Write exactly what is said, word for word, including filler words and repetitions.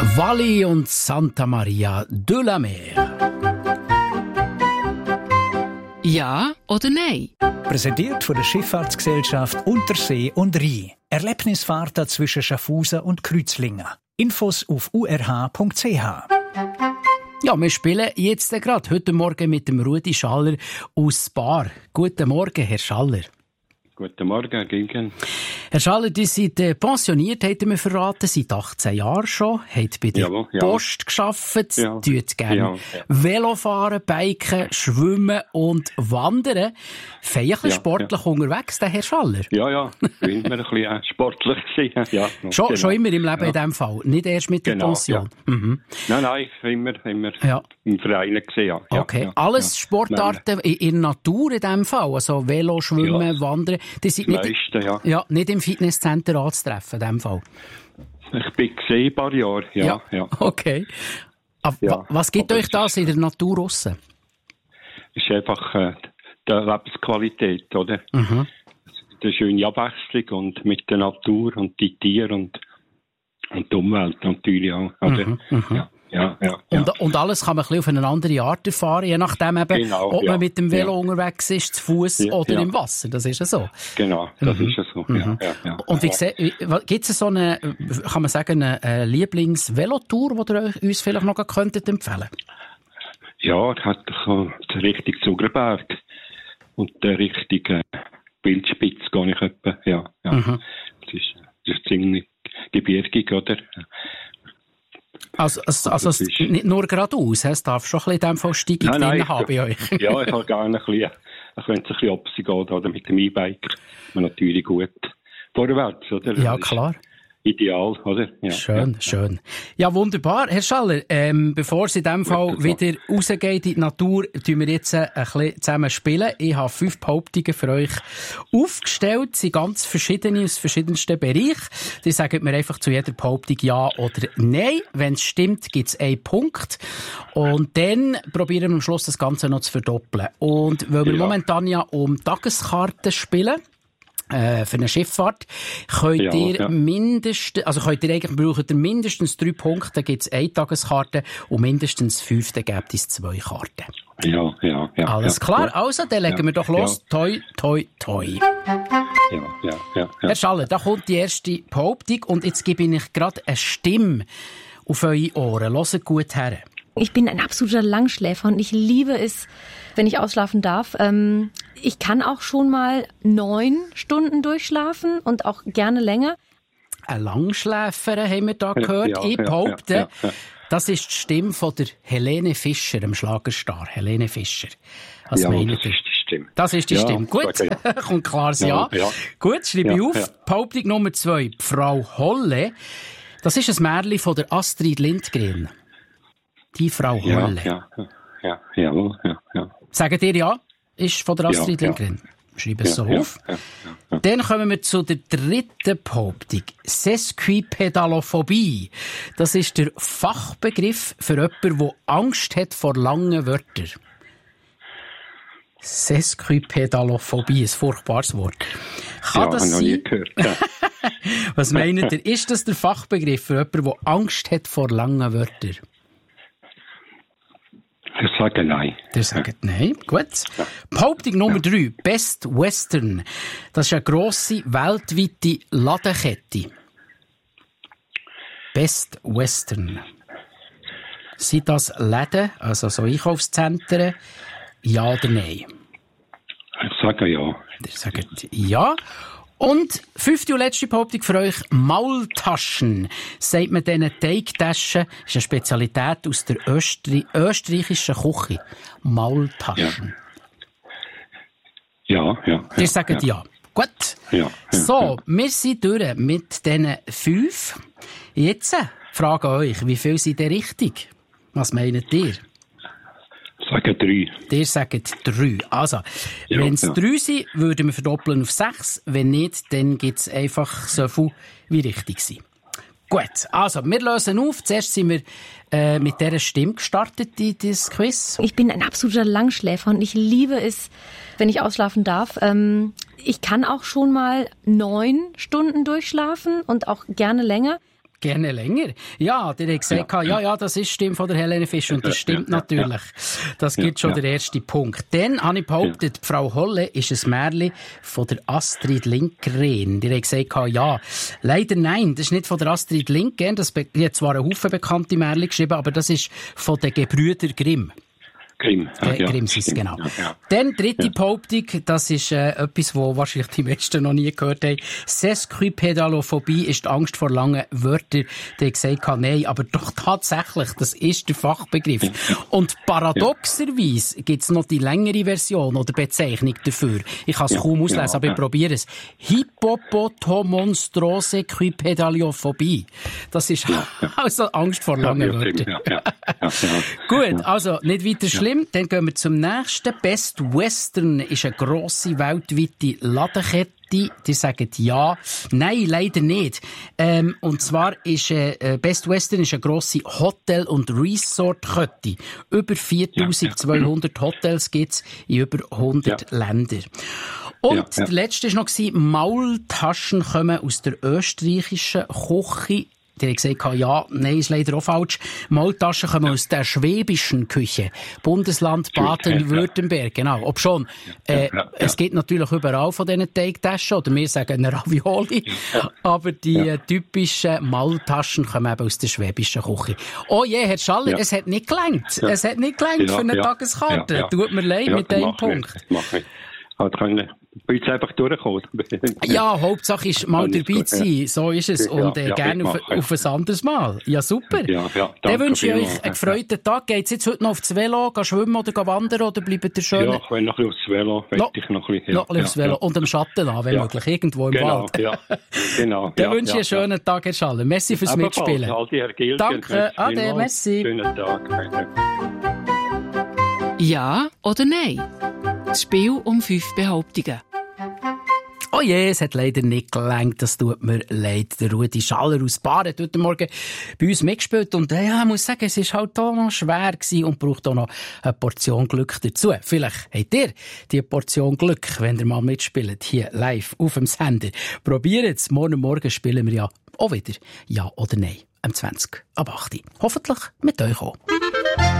Valli und Santa Maria de la Mer. Ja oder nein? Präsentiert von der Schifffahrtsgesellschaft Untersee und Rhein. Erlebnisfahrten zwischen Schaffhausen und Kreuzlingen. Infos auf u r h punkt c h. Ja, wir spielen jetzt gerade heute Morgen mit dem Rudi Schaller aus Bar. Guten Morgen, Herr Schaller. Guten Morgen, Herr Ginken. Herr Schaller, Sie sind äh, pensioniert, haben wir verraten, seit achtzehn Jahren schon, haben bei der Jawohl, ja. Post gearbeitet, Ja. tut gerne Ja, ja. Velo fahren, Biken, Schwimmen und Wandern. Fein ein bisschen Ja, sportlich unterwegs, der Herr Schaller. Ja, ja, ich bin immer ein bisschen äh, sportlich gewesen. Ja, Schon, genau. schon immer im Leben Ja. in diesem Fall, nicht erst mit der Genau, Pension. Mhm. Nein, nein, ich war immer, immer Ja. im Verein gewesen, ja. Ja, Okay, ja, alles ja. Sportarten in, in der Natur in diesem Fall, also Velo, Schwimmen, Ja. Wandern. Die sind Das nicht, meiste, ja. ja, nicht im Fitnesscenter anzutreffen in diesem Fall. Ich bin gesehen ein paar Jahre, ja. ja. Okay. Aber Ja, wa- was gibt aber euch es das ist- in der Natur draussen? Es ist einfach äh, die Lebensqualität, oder? Mhm. Die schöne Abwechslung und mit der Natur und die Tiere und, und die Umwelt natürlich auch, oder? Mhm, mhm. Ja, ja, ja. ja. Und, und alles kann man ein bisschen auf eine andere Art erfahren, je nachdem eben, Genau, ob ja. man mit dem Velo Ja. unterwegs ist, zu Fuß Ja, oder ja. im Wasser. Das ist ja so. Genau, das Mhm. ist ja so. Ja, ja, ja. Und wie ja. gibt es so eine, kann man sagen, eine äh, Lieblings-Velotour, die ihr euch- uns vielleicht noch könntet empfehlen? Ja, er hat doch den richtigen Zugerberg und den richtigen Bildspitz gehe ich etwa, ja. ja. Mhm. Das ist, das ist ziemlich gebirgig, oder? Also, also, also Das ist- nicht nur geradeaus, es darf schon ein bisschen in dem Fall Steigung Nein, nein, drin ich- haben bei euch. Ja, ich habe gerne ein bisschen, auch wenn es ein bisschen absi geht, oder mit dem E-Bike, man natürlich gut vorwärts, oder? Ja, Das ist klar. Ideal, oder? Ja, Schön, ja. schön. Ja, wunderbar. Herr Schaller, ähm, bevor es in diesem Fall Gut, wieder rausgeht in die Natur, tun wir jetzt äh, ein bisschen zusammen spielen. Ich habe fünf Behauptungen für euch aufgestellt. Sie sind ganz verschiedene aus verschiedensten Bereichen. Die sagen mir einfach zu jeder Behauptung ja oder nein. Wenn es stimmt, gibt es einen Punkt. Und dann probieren wir am Schluss das Ganze noch zu verdoppeln. Und weil wir Ja. momentan ja um Tageskarten spielen, Äh, für eine Schifffahrt, könnt Ja, ihr ja. mindestens, also könnt ihr eigentlich, braucht ihr mindestens drei Punkte, dann gibt es eine Tageskarte und mindestens fünf, dann gibt es zwei Karten. Ja, ja, ja. Alles ja, klar? Ja, Also, dann legen Ja, wir doch los. ja. Toi, toi, toi. ja, ja, ja, ja. Herr Schaller, da kommt die erste Behauptung und jetzt gebe ich gerade eine Stimme auf eure Ohren. Hört gut her. Ich bin ein absoluter Langschläfer und ich liebe es, wenn ich ausschlafen darf. Ähm, ich kann auch schon mal neun Stunden durchschlafen und auch gerne länger. Eine Langschläferin haben wir da gehört. Ja, ich ja, behaupte, ja, ja. das ist die Stimme von der Helene Fischer, dem Schlagerstar. Helene Fischer. Was Ja, meint das ihr? ist die Stimme. Das ist die Ja, Stimme. Gut, sage kommt klares Ja. Ja, ja. Gut, schreibe ich Ja, auf. ja. Behauptung Nummer zwei. Die Frau Holle. Das ist ein Märchen von der Astrid Lindgren. Die Frau Ja, Holle. ja, ja, ja, jawohl, ja, ja. Sagt ihr ja? Ist von der Ja, Astrid ja. Lindgren. Schreibe es Ja, so ja, auf. ja, ja. Dann kommen wir zu der dritten Behauptung. Sesquipedalophobie. Das ist der Fachbegriff für jemanden, der Angst hat vor langen Wörtern. Sesquipedalophobie, ein furchtbares Wort. Kann Ja, das habe ich noch nie sein? gehört. Ja. Was meint ihr? Ist das der Fachbegriff für jemanden, der Angst hat vor langen Wörtern? Ich sage nein. Der sagt nein. Gut. Behauptung Nummer drei. Best Western. Das ist eine grosse, weltweite Ladenkette. Best Western. Sind das Läden, also so Einkaufszentren? Ja oder nein? Ich sage ja. Der sagt ja. Und fünfte und letzte Behauptung für euch. Maultaschen. Sagt man diesen Teigtaschen, ist eine Spezialität aus der Östri- österreichischen Küche. Maultaschen. Ja, ja. Ihr ja, sagt ja. ja. Gut. Ja, ja, So, wir sind durch mit diesen fünf. Jetzt äh, frage ich euch, wie viel sind denn richtig? Was meint ihr? Ich sage drei. Ihr sagt drei. Also, Ja, wenn es ja. drei sind, würden wir verdoppeln auf sechs. Wenn nicht, dann gibt es einfach so viel, wie richtig sind. Gut, also, wir lösen auf. Zuerst sind wir äh, mit dieser Stimme gestartet in dieses Quiz. Ich bin ein absoluter Langschläfer und ich liebe es, wenn ich ausschlafen darf. Ähm, ich kann auch schon mal neun Stunden durchschlafen und auch gerne länger. Gerne länger. Ja, der hat gesagt, ja, ja, ja das ist die Stimme von der Helene Fischer und das stimmt ja, ja, natürlich. Ja. Das gibt ja, schon ja. der erste Punkt. Dann habe ich behauptet, ja. Frau Holle ist ein Märchen von der Astrid Lindgren. Der hat gesagt, ja, leider nein, das ist nicht von der Astrid Lindgren, das hat zwar einen Haufen bekannte Märchen geschrieben, aber das ist von den Gebrüder Grimm. Grimm, ja, äh, Grimm ist genau. Ja, ja. Dann dritte ja. Behauptung, das ist äh, etwas, wo wahrscheinlich die meisten noch nie gehört haben. Sesquipedalophobie ist die Angst vor langen Wörtern. Der hat gesagt, nein, aber doch tatsächlich, das ist der Fachbegriff. Ja. Und paradoxerweise ja. gibt es noch die längere Version oder Bezeichnung dafür. Ich kann es ja. kaum auslesen, ja. aber ich probiere es. Hippopotomonstrossequipedalophobie. Das ist ja. also Angst vor langen ja, Wörtern. Ja. Ja. Ja. Ja. Gut, also nicht weiter schlimm. Dann gehen wir zum nächsten. Best Western ist eine grosse weltweite Ladenkette. Die sagen ja. Nein, leider nicht. Ähm, und zwar ist äh, Best Western ist eine grosse Hotel- und Resort-Kette. Über viertausendzweihundert Hotels gibt's in über hundert ja. Ländern. Und ja, ja. der letzte war noch, Maultaschen kommen aus der österreichischen Küche. Der hat gesagt, ja, nein, ist leider auch falsch. Maultaschen kommen ja. aus der schwäbischen Küche. Bundesland Baden-Württemberg, genau. Ob schon, äh, ja, ja, ja. es gibt natürlich überall von diesen Teigtaschen, oder wir sagen Ravioli, ja. aber die ja. typischen Maultaschen kommen eben aus der schwäbischen Küche. Oh je, Herr Schaller, ja. es hat nicht gelangt. Ja. Es hat nicht gelangt ja, für eine ja. Tageskarte. Ja, ja. Tut mir leid ja, mit dem Punkt. Ich, mach ich. Aber können bei uns einfach durchkommen. Ja, Hauptsache ist mal dabei zu sein. So ist es. Und äh, ja, gerne auf, auf ein anderes Mal. Ja, super. Ja, ja, dann wünsche ich euch einen gefreuten Tag. Geht es jetzt heute noch aufs Velo, gehen schwimmen oder gehen wandern oder bleibt ihr schön? Ja, ich will noch ein bisschen aufs Velo. No, ich noch ein bisschen, noch ja, aufs Velo. Ja. Und am Schatten an, wenn ja. möglich. Irgendwo im genau, Wald. Ja, genau. Dann ja, wünsche ich ja, einen schönen ja. Tag, Herr Schaller. Merci fürs Ebenfalls, Mitspielen. Herr Gilger, danke. Ade, merci. Schönen Tag. Ja oder nein? Das Spiel um fünf Behauptungen. Oh je, es hat leider nicht gelangt, das tut mir leid. Der Rudi Schaller aus Baren hat heute Morgen bei uns mitgespielt und ja, ich muss sagen, es war halt auch noch schwer gewesen und braucht auch noch eine Portion Glück dazu. Vielleicht habt ihr die Portion Glück, wenn ihr mal mitspielt, hier live auf dem Sender. Probiert es, morgen Morgen spielen wir ja auch wieder Ja oder Nein, am zwanzig ab acht. Hoffentlich mit euch auch.